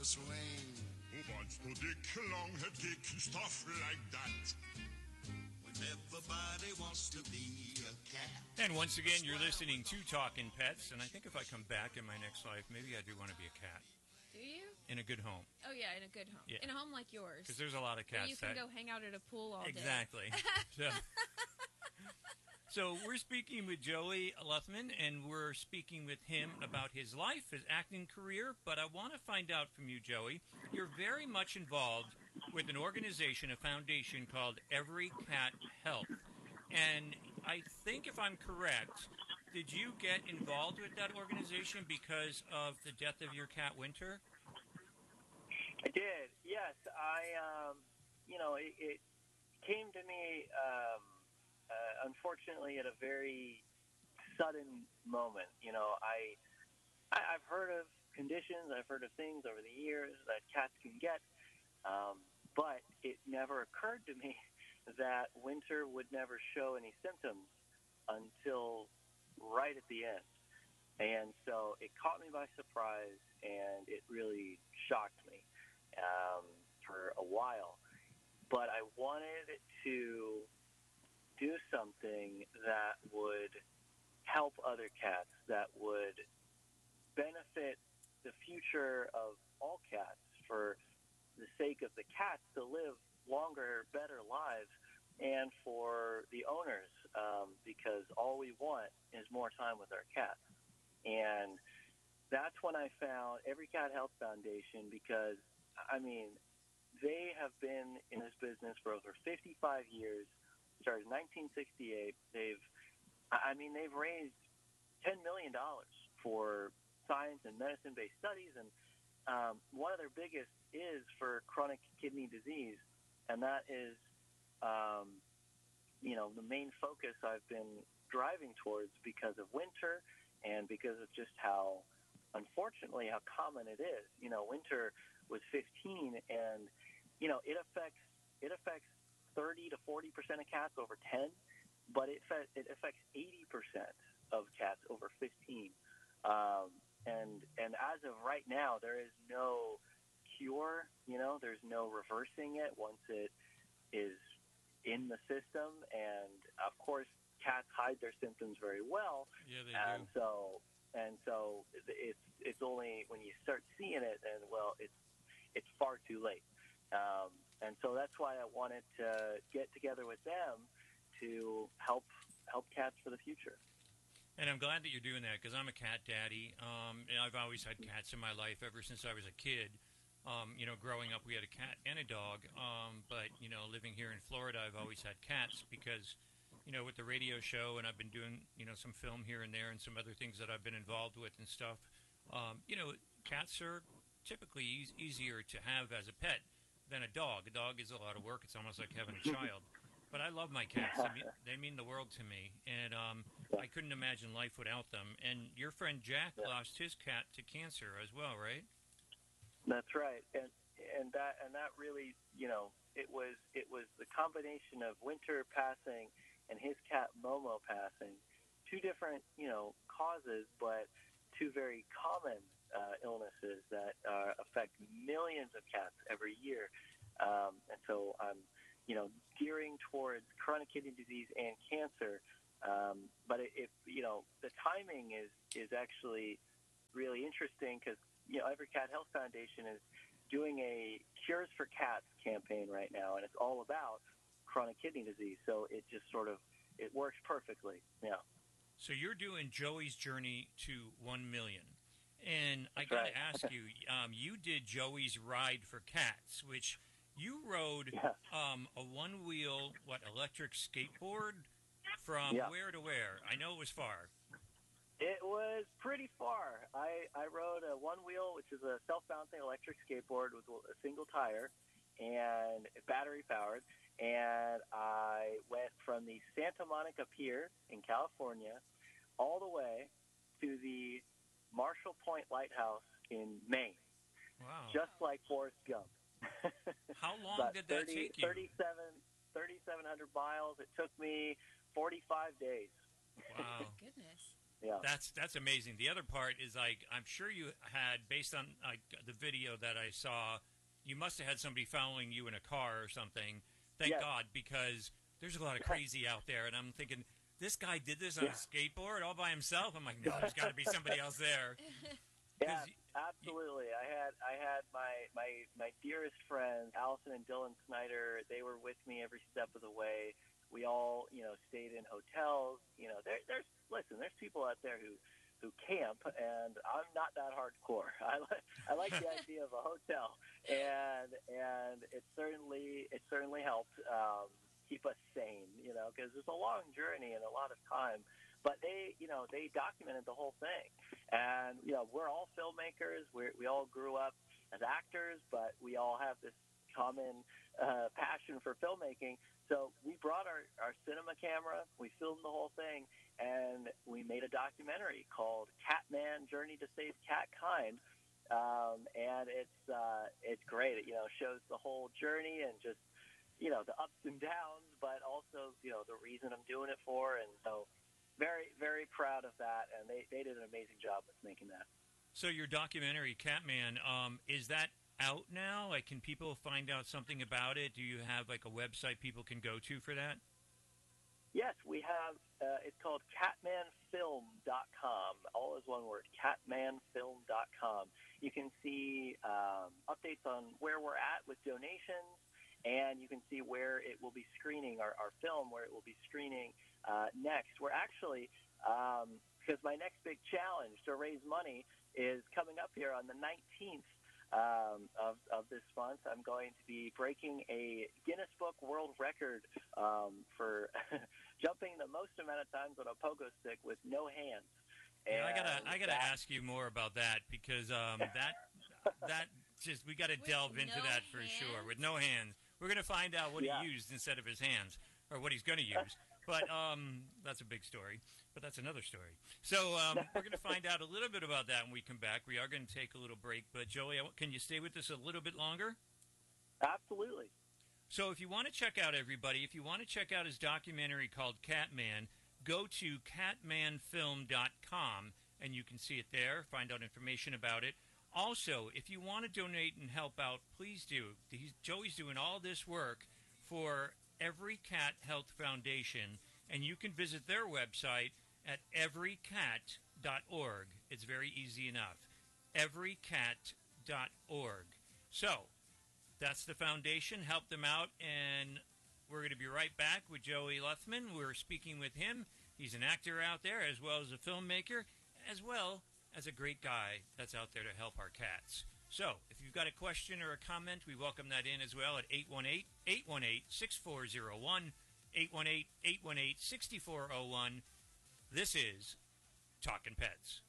swing. Who wants to dick, long-head kick, stuff like that? When everybody wants to be a cat. And once again, you're listening to Talking Pets, and I think if I come back in my next life, maybe I do want to be a cat. Do you? In a good home. Oh, yeah, in a good home. Yeah. In a home like yours. Because there's a lot of cats where you can go hang out at a pool all day. Exactly. So we're speaking with Joey Luthman, and we're speaking with him about his life, his acting career. But I want to find out from you, Joey, you're very much involved with an organization, a foundation called Every Cat Health. And I think if I'm correct, did you get involved with that organization because of the death of your cat, Winter? I did, yes. It came to me, unfortunately, at a very sudden moment. I've heard of conditions, I've heard of things over the years that cats can get, but it never occurred to me that Winter would never show any symptoms until right at the end. And so it caught me by surprise, and it really shocked me for a while. But I wanted to do something that would help other cats, that would benefit the future of all cats, for the sake of the cats to live longer, better lives, and for the owners, because all we want is more time with our cats. And that's when I found Every Cat Health Foundation, because, they have been in this business for over 55 years, started in 1968. They've raised $10 million for science and medicine-based studies, and one of their biggest is for chronic kidney disease, and that is, the main focus I've been driving towards because of Winter and because of just how, unfortunately, how common it is. Winter was 15, and, it affects 30 to 40% of cats over 10, but it affects 80% of cats over 15. And as of right now, there is no cure, there's no reversing it once it is in the system. And of course, cats hide their symptoms very well. Yeah, they and do. So it's only when you start seeing it, and it's far too late. And so that's why I wanted to get together with them to help cats for the future. And I'm glad that you're doing that, because I'm a cat daddy. And I've always had cats in my life ever since I was a kid. Growing up, we had a cat and a dog. But living here in Florida, I've always had cats because, with the radio show, and I've been doing, some film here and there and some other things that I've been involved with and stuff. Cats are typically easier to have as a pet than a dog. A dog is a lot of work. It's almost like having a child. But I love my cats. They mean the world to me. And I couldn't imagine life without them. And your friend Jack lost his cat to cancer as well, right? That's right. And that really, it was the combination of Winter passing and his cat Momo passing. Two different, causes, but two very common illnesses that affect millions of cats every year. And so I'm, gearing towards chronic kidney disease and cancer. But the timing is actually really interesting, because, Every Cat Health Foundation is doing a Cures for Cats campaign right now, and it's all about chronic kidney disease. So it just it works perfectly. Yeah. So you're doing Joey's Journey to 1 million. And I got to ask you, you did Joey's Ride for Cats, which you rode a one-wheel, electric skateboard from where to where? I know it was far. It was pretty far. I rode a one-wheel, which is a self-balancing electric skateboard with a single tire and battery-powered, and I went from the Santa Monica Pier in California all the way to the Marshall Point Lighthouse in Maine. Wow. Just like Forrest Gump. How long did that take you? 3,700 miles. It took me 45 days. Wow. Goodness. Yeah. That's amazing. The other part is like I'm sure you had, based on like the video that I saw, you must have had somebody following you in a car or something. Thank Yes. God, because there's a lot of crazy out there, and I'm thinking this guy did this on a skateboard all by himself. I'm like, no, there's got to be somebody else there. Yeah, absolutely. I had my dearest friends, Allison and Dylan Snyder. They were with me every step of the way. We all, stayed in hotels. There's people out there who camp, and I'm not that hardcore. I like the idea of a hotel, and it certainly helped keep us sane, because it's a long journey and a lot of time. But they documented the whole thing, and we're all filmmakers. We all grew up as actors, but we all have this common passion for filmmaking. So we brought our cinema camera, we filmed the whole thing, and we made a documentary called Catman: Journey to Save Catkind. And it's great. It shows the whole journey and just the ups and downs, but also the reason I'm doing it for. And so very, very proud of that. And they did an amazing job with making that. So your documentary Catman, is that out now? Like, can people find out something about it? Do you have like a website people can go to for that? Yes, we have. It's called catmanfilm.com. All is one word, catmanfilm.com. You can see updates on where we're at with donations, and you can see where it will be screening, our film, where it will be screening next. We're actually, because my next big challenge to raise money is coming up here on the 19th of this month. I'm going to be breaking a Guinness Book World Record for jumping the most amount of times on a pogo stick with no hands. And I gotta ask you more about that, because that just, we got to delve into that for sure. With no hands, we're gonna find out what he used instead of his hands, or what he's gonna use. But that's a big story. But that's another story. So we're going to find out a little bit about that when we come back. We are going to take a little break. But, Joey, can you stay with us a little bit longer? Absolutely. So if you want to check out, everybody, if you want to check out his documentary called Catman, go to catmanfilm.com, and you can see it there, find out information about it. Also, if you want to donate and help out, please do. Joey's doing all this work for Every Cat Health Foundation, and you can visit their website at everycat.org. It's very easy enough. everycat.org. So, that's the foundation. Help them out, and we're going to be right back with Joey Luthman. We're speaking with him. He's an actor out there, as well as a filmmaker, as well as a great guy that's out there to help our cats. So, if you've got a question or a comment, we welcome that in as well at 818-818-6401, 818-818-6401. This is Talkin' Pets.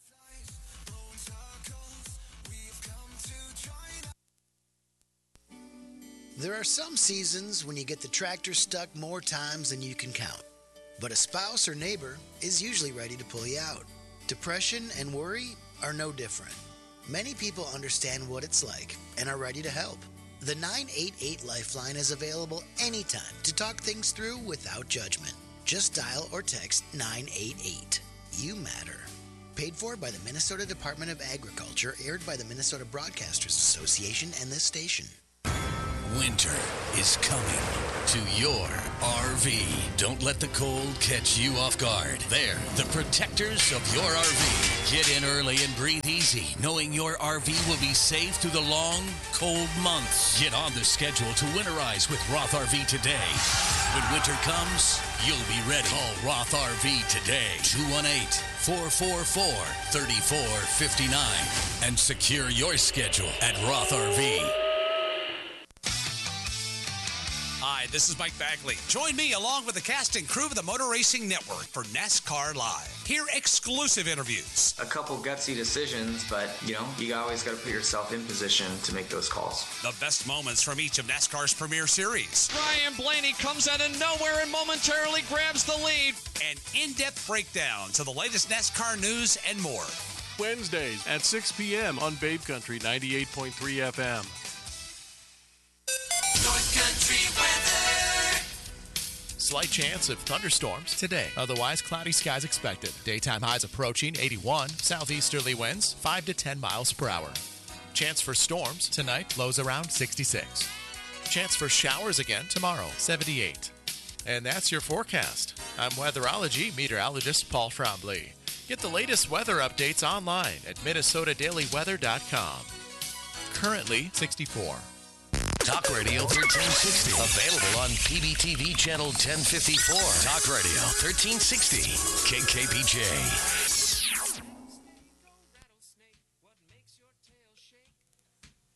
There are some seasons when you get the tractor stuck more times than you can count. But a spouse or neighbor is usually ready to pull you out. Depression and worry are no different. Many people understand what it's like and are ready to help. The 988 Lifeline is available anytime to talk things through without judgment. Just dial or text 988. You matter. Paid for by the Minnesota Department of Agriculture, aired by the Minnesota Broadcasters Association and this station. Winter is coming to your RV. Don't let the cold catch you off guard. They're the protectors of your RV. Get in early and breathe easy, knowing your RV will be safe through the long, cold months. Get on the schedule to winterize with Roth RV today. When winter comes, you'll be ready. Call Roth RV today, 218-444-3459, and secure your schedule at Roth RV. Hi, this is Mike Bagley. Join me along with the cast and crew of the Motor Racing Network for NASCAR Live. Hear exclusive interviews. A couple gutsy decisions, but, you always got to put yourself in position to make those calls. The best moments from each of NASCAR's premier series. Ryan Blaney comes out of nowhere and momentarily grabs the lead. And in-depth breakdowns of the latest NASCAR news and more. Wednesdays at 6 p.m. on Babe Country 98.3 FM. North Country weather. slight chance of thunderstorms today. Otherwise, cloudy skies expected. Daytime highs approaching 81. Southeasterly winds 5 to 10 miles per hour. Chance for storms tonight, lows around 66. Chance for showers again tomorrow, 78. And that's your forecast. I'm weatherology meteorologist Paul Trombley. Get the latest weather updates online at MinnesotaDailyWeather.com. Currently 64. Talk Radio 1360. Available on PBTV Channel 1054. Talk Radio 1360. KKPJ.